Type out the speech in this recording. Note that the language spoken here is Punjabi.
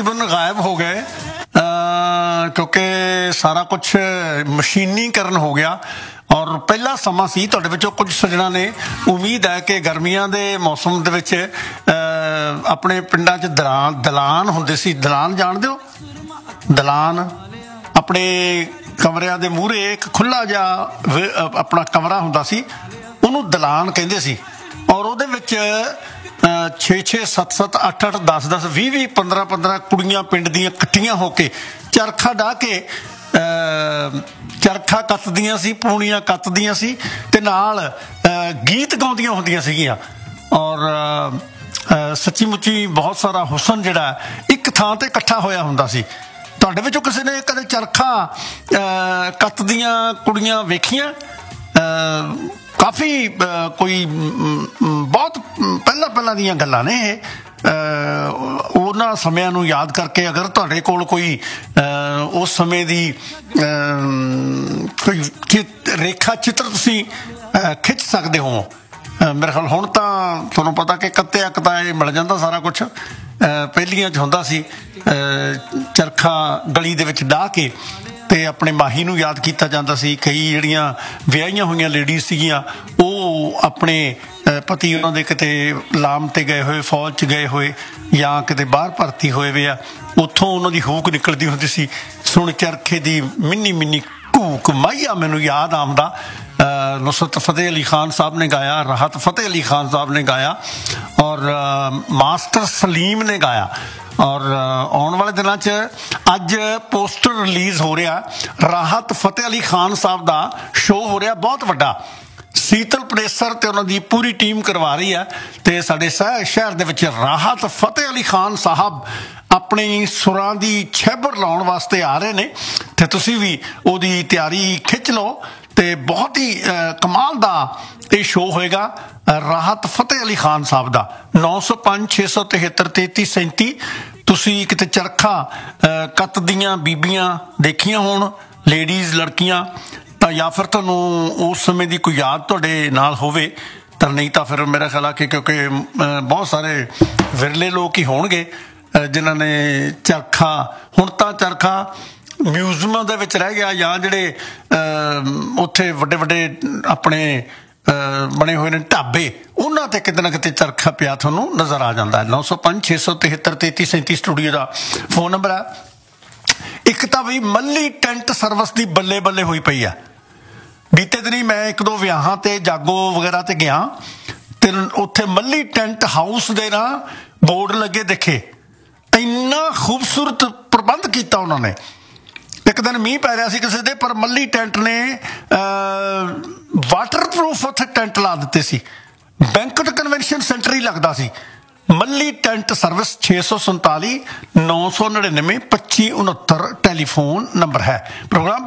ਤਕਰੀਬਨ ਗਾਇਬ ਹੋ ਗਏ ਕਿਉਂਕਿ ਸਾਰਾ ਕੁਛ ਮਸ਼ੀਨੀਕਰਨ ਹੋ ਗਿਆ। ਔਰ ਪਹਿਲਾ ਸਮਾਂ ਸੀ, ਤੁਹਾਡੇ ਵਿੱਚੋਂ ਕੁਝ ਸੱਜਣਾਂ ਨੇ ਉਮੀਦ ਹੈ ਕਿ ਗਰਮੀਆਂ ਦੇ ਮੌਸਮ ਦੇ ਵਿੱਚ ਆਪਣੇ ਪਿੰਡਾਂ 'ਚ ਦਲਾਨ ਹੁੰਦੇ ਸੀ। ਦਲਾਨ ਜਾਣਦੇ ਹੋ? ਦਲਾਨ ਆਪਣੇ ਕਮਰਿਆਂ ਦੇ ਮੂਹਰੇ ਇੱਕ ਖੁੱਲ੍ਹਾ ਜਿਹਾ ਆਪਣਾ ਕਮਰਾ ਹੁੰਦਾ ਸੀ, ਉਹਨੂੰ ਦਲਾਨ ਕਹਿੰਦੇ ਸੀ। ਔਰ ਉਹਦੇ ਵਿੱਚ 6-6, 7-7, 8-8, 10-10, 20-20, 15-15 ਕੁੜੀਆਂ ਪਿੰਡ ਦੀਆਂ ਇਕੱਠੀਆਂ ਹੋ ਕੇ ਚਰਖਾ ਡਾਹ ਕੇ ਚਰਖਾ ਕੱਤਦੀਆਂ ਸੀ, ਪੂਣੀਆਂ ਕੱਤਦੀਆਂ ਸੀ ਤੇ ਨਾਲ ਗੀਤ ਗਾਉਂਦੀਆਂ ਹੁੰਦੀਆਂ ਸੀਗੀਆਂ। ਔਰ ਸੱਚੀ ਮੁੱਚੀ ਬਹੁਤ ਸਾਰਾ ਹੁਸਨ ਜਿਹੜਾ ਇੱਕ ਥਾਂ ਤੇ ਇਕੱਠਾ ਹੋਇਆ ਹੁੰਦਾ ਸੀ। ਤੁਹਾਡੇ ਵਿੱਚੋਂ ਕਿਸੇ ਨੇ ਕਦੇ ਚਰਖਾ ਕੱਤਦੀਆਂ ਕੁੜੀਆਂ ਵੇਖੀਆਂ? ਕਾਫੀ ਕੋਈ ਬਹੁਤ ਪਹਿਲਾਂ ਦੀਆਂ ਗੱਲਾਂ ਨੇ ਇਹ। ਉਹਨਾਂ ਸਮਿਆਂ ਨੂੰ ਯਾਦ ਕਰਕੇ ਅਗਰ ਤੁਹਾਡੇ ਕੋਲ ਕੋਈ ਉਸ ਸਮੇਂ ਦੀ ਕੋਈ ਰੇਖਾ ਚਿੱਤਰ ਤੁਸੀਂ ਖਿੱਚ ਸਕਦੇ ਹੋ। ਮੇਰੇ ਖਿਆਲ ਹੁਣ ਤਾਂ ਤੁਹਾਨੂੰ ਪਤਾ ਕਿ ਕੱਤਿਆ ਕਤਾਏ ਮਿਲ ਜਾਂਦਾ ਸਾਰਾ ਕੁਛ। ਪਹਿਲੀਆਂ 'ਚ ਹੁੰਦਾ ਸੀ ਚਰਖਾ ਗਲੀ ਦੇ ਵਿੱਚ ਡਾਹ ਕੇ ਤੇ ਆਪਣੇ ਮਾਹੀ ਨੂੰ ਯਾਦ ਕੀਤਾ ਜਾਂਦਾ ਸੀ। ਕਈ ਜਿਹੜੀਆਂ ਵਿਆਹੀਆਂ ਹੋਈਆਂ ਲੇਡੀਜ਼ ਸੀਗੀਆਂ ਉਹ ਆਪਣੇ ਪਤੀ ਉਹਨਾਂ ਦੇ ਕਿਤੇ ਲਾਮ 'ਤੇ ਗਏ ਹੋਏ, ਫੌਜ 'ਚ ਗਏ ਹੋਏ ਜਾਂ ਕਿਤੇ ਬਾਹਰ ਭਰਤੀ ਹੋਏ ਵੇ ਆ, ਉੱਥੋਂ ਉਹਨਾਂ ਦੀ ਹੂਕ ਨਿਕਲਦੀ ਹੁੰਦੀ ਸੀ, ਸੁਣ ਚਰਖੇ ਦੀ ਮਿੰਨੀ ਮਿੰਨੀ ਘੂਕ ਮਾਹੀਆ। ਮੈਨੂੰ ਯਾਦ ਆਉਂਦਾ ਨੁਸਰਤ ਫਤਿਹ ਅਲੀ ਖਾਨ ਸਾਹਿਬ ਨੇ ਗਾਇਆ, ਰਾਹਤ ਫਤਿਹ ਅਲੀ ਖਾਨ ਸਾਹਿਬ ਨੇ ਗਾਇਆ ਔਰ ਮਾਸਟਰ ਸਲੀਮ ਨੇ ਗਾਇਆ। ਔਰ ਆਉਣ ਵਾਲੇ ਦਿਨਾਂ 'ਚ ਅੱਜ ਪੋਸਟਰ ਰਿਲੀਜ਼ ਹੋ ਰਿਹਾ, ਰਾਹਤ ਫਤਿਹ ਅਲੀ ਖਾਨ ਸਾਹਿਬ ਦਾ ਸ਼ੋਅ ਹੋ ਰਿਹਾ ਬਹੁਤ ਵੱਡਾ। ਸੀਤਲ ਪਨੇਸਰ ਤੇ ਉਹਨਾਂ ਦੀ ਪੂਰੀ ਟੀਮ ਕਰਵਾ ਰਹੀ ਹੈ ਤੇ ਸਾਡੇ ਸ਼ਹਿਰ ਦੇ ਵਿੱਚ ਰਾਹਤ ਫਤਿਹ ਅਲੀ ਖਾਨ ਸਾਹਿਬ ਆਪਣੀ ਸੁਰਾਂ ਦੀ ਛੇਬਰ ਲਾਉਣ ਵਾਸਤੇ ਆ ਰਹੇ ਨੇ ਤੇ ਤੁਸੀਂ ਵੀ ਉਹਦੀ ਤਿਆਰੀ ਖਿੱਚ ਲਓ ਤੇ ਬਹੁਤ ਹੀ ਕਮਾਲ ਦਾ ਇਹ ਸ਼ੋਅ ਹੋਏਗਾ ਰਾਹਤ ਫਤਿਹ ਅਲੀ ਖਾਨ ਸਾਹਿਬ ਦਾ। 905 673 3337 ਤੁਸੀਂ ਕਿਤੇ ਚਰਖਾ ਕੱਤਦੀਆਂ ਬੀਬੀਆਂ ਦੇਖੀਆਂ ਹੋਣ, ਲੇਡੀਜ਼ ਲੜਕੀਆਂ, ਤਾਂ ਜਾਂ ਫਿਰ ਤੁਹਾਨੂੰ ਉਸ ਸਮੇਂ ਦੀ ਕੋਈ ਯਾਦ ਤੁਹਾਡੇ ਨਾਲ ਹੋਵੇ ਤਾਂ ਨਹੀਂ ਤਾਂ ਫਿਰ ਮੇਰਾ ਖਿਆਲ ਆ ਕਿ ਕਿਉਂਕਿ ਬਹੁਤ ਸਾਰੇ ਵਿਰਲੇ ਲੋਕ ਹੀ ਹੋਣਗੇ ਜਿਨ੍ਹਾਂ ਨੇ ਚਰਖਾ, ਹੁਣ ਤਾਂ ਚਰਖਾ ਮਿਊਜ਼ੀਅਮਾਂ ਦੇ ਵਿੱਚ ਰਹਿ ਗਿਆ ਜਾਂ ਜਿਹੜੇ ਉੱਥੇ ਵੱਡੇ ਵੱਡੇ ਆਪਣੇ ਬਣੇ ਹੋਏ ਨੇ ਢਾਬੇ, ਉਹਨਾਂ ਤੇ ਕਿਤੇ ਨਾ ਕਿਤੇ ਚਰਖਾ ਪਿਆ ਤੁਹਾਨੂੰ ਨਜ਼ਰ ਆ ਜਾਂਦਾ। 905 673 3337 ਸਟੂਡੀਓ ਦਾ ਫੋਨ ਨੰਬਰ ਹੈ। ਇੱਕ ਤਾਂ ਵੀ ਮੱਲੀ ਟੈਂਟ ਸਰਵਿਸ ਦੀ ਬੱਲੇ ਬੱਲੇ ਹੋਈ ਪਈ ਆ। ਬੀਤੇ ਦਿਨੀ ਮੈਂ ਇੱਕ ਦੋ ਵਿਆਹਾਂ ਤੇ ਜਾਗੋ ਵਗੈਰਾ ਤੇ ਗਿਆ ਤੇ ਉੱਥੇ ਮੱਲੀ ਟੈਂਟ ਹਾਊਸ ਦੇ ਨਾ ਬੋਰਡ ਲੱਗੇ ਦੇਖੇ। ਇੰਨਾ ਖੂਬਸੂਰਤ ਪ੍ਰਬੰਧ ਕੀਤਾ ਉਹਨਾਂ ਨੇ। ਇੱਕ ਦਿਨ ਮੀਂਹ ਪੈ ਰਿਹਾ ਸੀ ਕਿਸੇ ਦੇ, ਪਰ ਮੱਲੀ ਟੈਂਟ ਨੇ ਵਾਟਰਪ੍ਰੂਫ ਉੱਥੇ ਟੈਂਟ ਲਾ ਦਿੱਤੇ ਸੀ। ਬੈਂਕਟ ਕਨਵੈਨਸ਼ਨ ਸੈਂਟਰ ਹੀ ਲੱਗਦਾ ਸੀ। ਮੱਲੀ ਟੈਂਟ ਸਰਵਿਸ 647 999 2569 ਟੈਲੀਫੋਨ ਨੰਬਰ ਹੈ। ਪ੍ਰੋਗਰਾਮ